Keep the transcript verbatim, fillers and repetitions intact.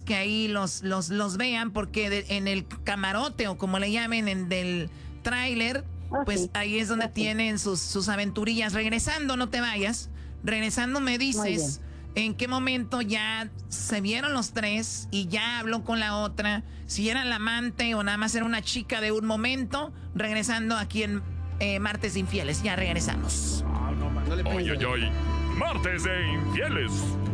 que ahí los, los, los vean, porque de, en el camarote o como le llamen en del tráiler, okay. pues ahí es donde okay. tienen sus, sus aventurillas. Regresando, no te vayas, regresando me dices en qué momento ya se vieron los tres y ya habló con la otra, si era la amante o nada más era una chica de un momento. Regresando aquí en eh, Martes de Infieles, ya regresamos. Oh, no, man, no le Oy, oy, oy. Martes de Infieles.